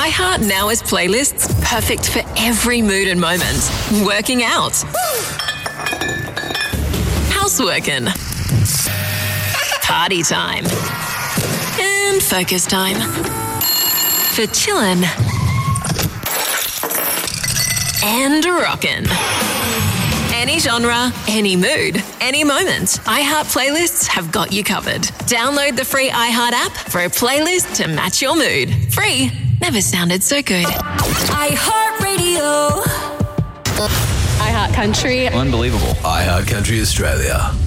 iHeart Now is playlists perfect for every mood and moment. Working out. Houseworking. Party time. And focus time. For chillin'. And rockin'. Any genre, any mood, any moment. iHeart Playlists have got you covered. Download the free iHeart app for a playlist to match your mood. Free. Never sounded so good. iHeart Radio. iHeart Country. Unbelievable. iHeart Country Australia.